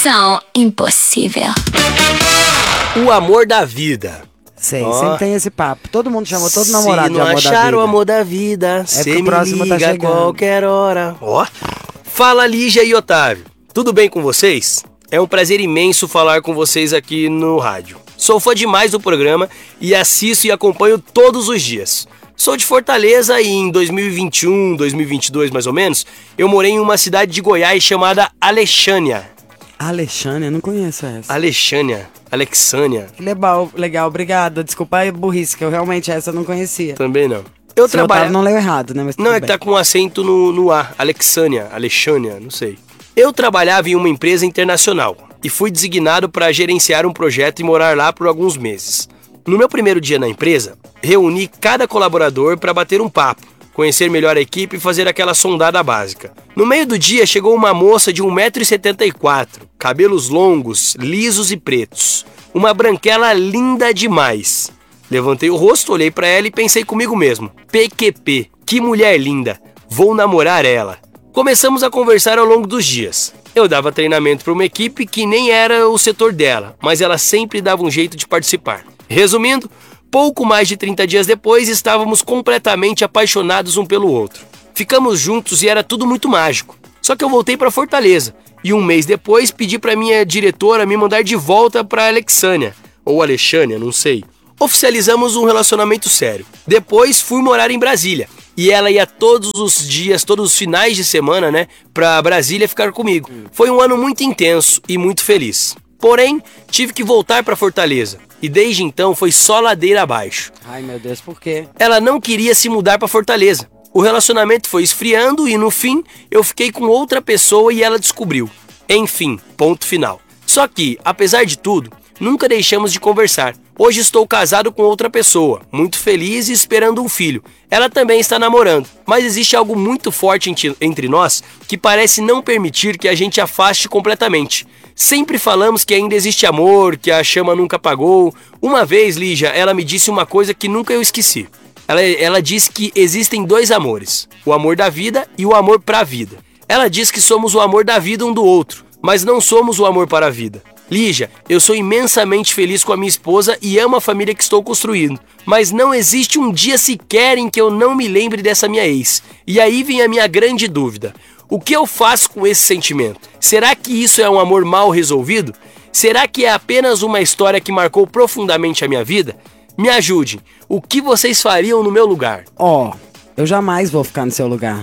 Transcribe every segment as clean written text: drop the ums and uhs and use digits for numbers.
Missão impossível. O amor da vida. Sei, sempre tem esse papo. Todo mundo chamou todo namorado de amor da vida. Se não achar o amor da vida, cê me liga a qualquer hora. Ó. Fala, Lígia e Otávio. Tudo bem com vocês? É um prazer imenso falar com vocês aqui no rádio. Sou fã demais do programa e assisto e acompanho todos os dias. Sou de Fortaleza e em 2021, 2022 mais ou menos, eu morei em uma cidade de Goiás chamada Alexânia. Alexânia? Não conheço essa. Alexânia. Que legal, obrigada. Desculpa a burrice, que eu realmente essa não conhecia. Também não. Eu trabalho. Não leu errado, né? Mas não, é que tá com um acento no A. Alexânia, não sei. Eu trabalhava em uma empresa internacional e fui designado para gerenciar um projeto e morar lá por alguns meses. No meu primeiro dia na empresa, reuni cada colaborador para bater um papo, conhecer melhor a equipe e fazer aquela sondada básica. No meio do dia chegou uma moça de 1,74 m, cabelos longos, lisos e pretos. Uma branquela linda demais. Levantei o rosto, olhei para ela e pensei comigo mesmo: PQP, que mulher linda, vou namorar ela. Começamos a conversar ao longo dos dias. Eu dava treinamento para uma equipe que nem era o setor dela, mas ela sempre dava um jeito de participar. Resumindo, pouco mais de 30 dias depois, estávamos completamente apaixonados um pelo outro. Ficamos juntos e era tudo muito mágico. Só que eu voltei para Fortaleza e um mês depois pedi para minha diretora me mandar de volta para Alexânia, ou Alexânia, não sei. Oficializamos um relacionamento sério. Depois fui morar em Brasília e ela ia todos os dias, todos os finais de semana, para Brasília ficar comigo. Foi um ano muito intenso e muito feliz. Porém, tive que voltar para Fortaleza. E desde então foi só ladeira abaixo. Ai, meu Deus, por quê? Ela não queria se mudar para Fortaleza. O relacionamento foi esfriando e no fim eu fiquei com outra pessoa e ela descobriu. Enfim, ponto final. Só que, apesar de tudo, nunca deixamos de conversar. Hoje estou casado com outra pessoa, muito feliz e esperando um filho. Ela também está namorando, mas existe algo muito forte entre nós que parece não permitir que a gente afaste completamente. Sempre falamos que ainda existe amor, que a chama nunca apagou. Uma vez, Lígia, ela me disse uma coisa que nunca eu esqueci. Ela disse que existem dois amores, o amor da vida e o amor para a vida. Ela diz que somos o amor da vida um do outro, mas não somos o amor para a vida. Lígia, eu sou imensamente feliz com a minha esposa e amo a família que estou construindo, mas não existe um dia sequer em que eu não me lembre dessa minha ex. E aí vem a minha grande dúvida. O que eu faço com esse sentimento? Será que isso é um amor mal resolvido? Será que é apenas uma história que marcou profundamente a minha vida? Me ajude. O que vocês fariam no meu lugar? Eu jamais vou ficar no seu lugar.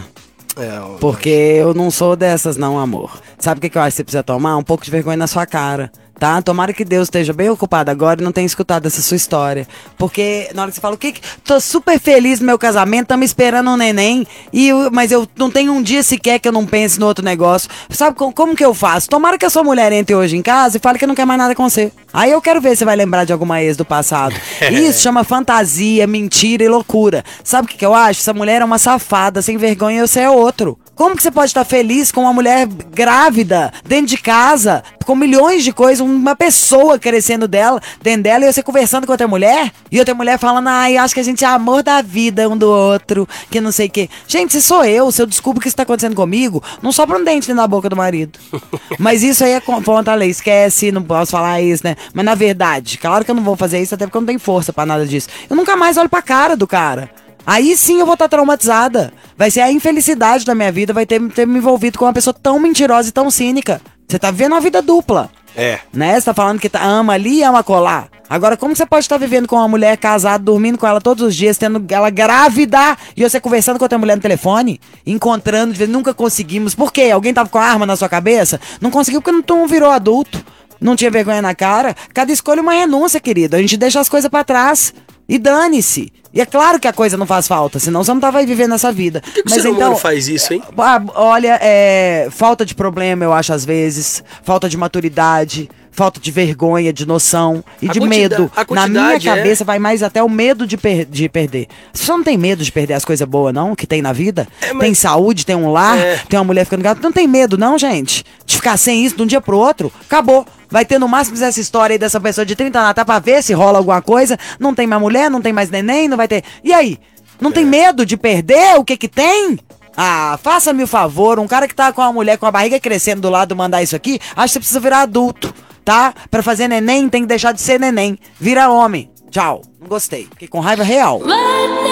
Porque eu não sou dessas não, amor. Sabe o que eu acho que você precisa tomar? Um pouco de vergonha na sua cara, tá? Tomara que Deus esteja bem ocupado agora e não tenha escutado essa sua história. Porque na hora que você fala, tô super feliz no meu casamento, tamo esperando um neném, mas eu não tenho um dia sequer que eu não pense no outro negócio. Sabe como que eu faço? Tomara que a sua mulher entre hoje em casa e fale que não quer mais nada com você. Aí eu quero ver se você vai lembrar de alguma ex do passado. Isso chama fantasia, mentira e loucura. Sabe o que eu acho? Essa mulher é uma safada, sem vergonha, e você é outro. Como que você pode estar feliz com uma mulher grávida, dentro de casa, com milhões de coisas, uma pessoa crescendo dentro dela, e você conversando com outra mulher? E outra mulher falando, acho que a gente é amor da vida um do outro, que não sei o quê. Gente, se sou eu, se eu descubro que isso tá acontecendo comigo, não sobra um dente na boca do marido. Mas isso aí é contra a lei, esquece, não posso falar isso, né? Mas na verdade, claro que eu não vou fazer isso, até porque eu não tenho força pra nada disso. Eu nunca mais olho pra cara do cara. Aí sim eu vou estar traumatizada. Vai ser a infelicidade da minha vida, vai ter me envolvido com uma pessoa tão mentirosa e tão cínica. Você tá vivendo uma vida dupla. Né? Você tá falando que ama ali e ama colar. Agora, como você pode estar vivendo com uma mulher casada, dormindo com ela todos os dias, tendo ela grávida, e você conversando com outra mulher no telefone, encontrando, nunca conseguimos. Por quê? Alguém tava com a arma na sua cabeça? Não conseguiu porque não virou adulto. Não tinha vergonha na cara. Cada escolha é uma renúncia, querido. A gente deixa as coisas pra trás. E dane-se. E é claro que a coisa não faz falta, senão você não tava vivendo essa vida. Por que o ser humano faz isso, hein? Olha, falta de problema, eu acho, às vezes. Falta de maturidade. Falta de vergonha, de noção e de medo. Na minha cabeça vai mais até o medo de perder. Você não tem medo de perder as coisas boas, não? Que tem na vida? Tem saúde, tem um lar, tem uma mulher ficando grávida. Não tem medo, não, gente? De ficar sem isso de um dia pro outro? Acabou. Vai ter no máximo essa história aí dessa pessoa de 30 anos, tá pra ver se rola alguma coisa. Não tem mais mulher, não tem mais neném, não vai ter... E aí? Não tem medo de perder o que tem? Ah, faça-me o favor, um cara que tá com a mulher com a barriga crescendo do lado mandar isso aqui, acho que você precisa virar adulto, tá? Pra fazer neném tem que deixar de ser neném. Vira homem. Tchau. Não gostei. Fiquei com raiva real.